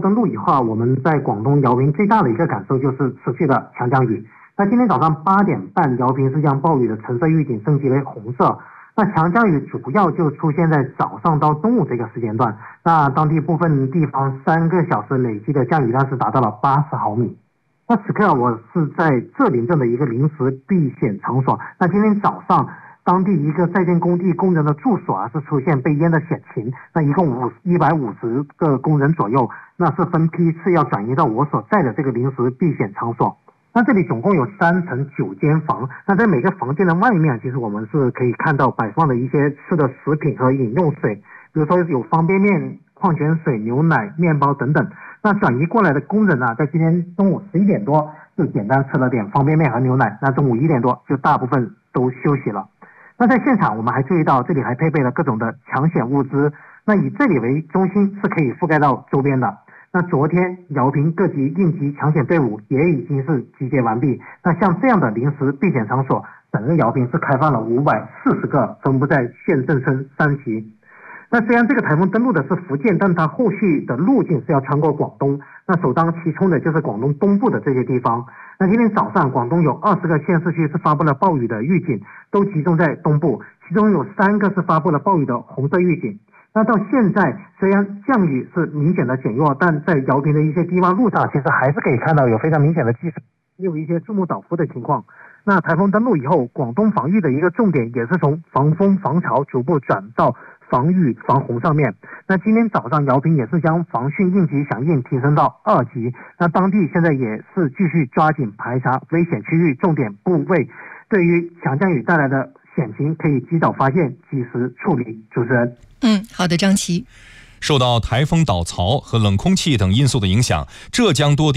登陆以后，我们在广东姚平最大的一个感受就是持续的强降雨。那今天早上8点半，姚平是将暴雨的橙色预警升级为红色。那强降雨主要就出现在早上到中午这个时间段。那当地部分地方3个小时累计的降雨量是达到了80毫米。那此刻我是在浙林镇的一个临时避险场所。那今天早上，当地一个在建工地工人的住所是出现被淹的险情。那一共150个工人左右，那是分批次要转移到我所在的这个临时避险场所。那这里总共有3层9间房，那在每个房间的外面，其实我们是可以看到摆放的一些吃的食品和饮用水，比如说有方便面、矿泉水、牛奶、面包等等。那转移过来的工人在今天中午11点多就简单吃了点方便面和牛奶，那中午1点多就大部分都休息了。那在现场我们还注意到，这里还配备了各种的抢险物资，那以这里为中心是可以覆盖到周边的。那昨天姚平各级应急抢险队伍也已经是集结完毕。那像这样的临时避险场所，整个姚平是开放了540个，分布在县镇村3级。那虽然这个台风登陆的是福建，但它后续的路径是要穿过广东，那首当其冲的就是广东东部的这些地方。那今天早上广东有20个县市区是发布了暴雨的预警，都集中在东部，其中有3个是发布了暴雨的红色预警。那到现在虽然降雨是明显的减弱，但在姚平的一些地方路上其实还是可以看到有非常明显的积水，也有一些树木倒伏的情况。那台风登陆以后，广东防御的一个重点也是从防风防潮逐步转到防雨防洪上面。那今天早上姚平也是将防汛应急响应提升到2级，那当地现在也是继续抓紧排查危险区域重点部位，对于强降雨带来的险情可以及早发现及时处理。主持人。 好的，张琪。 受到台风倒槽和冷空气等因素的影响，浙江多地